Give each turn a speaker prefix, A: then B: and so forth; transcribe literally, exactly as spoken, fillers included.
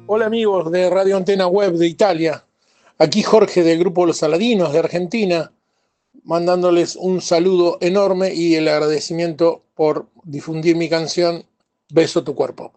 A: Hola amigos de Radio Antena Web de Italia. Aquí Jorge del Grupo Los Aladinos de Argentina, mandándoles un saludo enorme y el agradecimiento por difundir mi canción Beso tu cuerpo.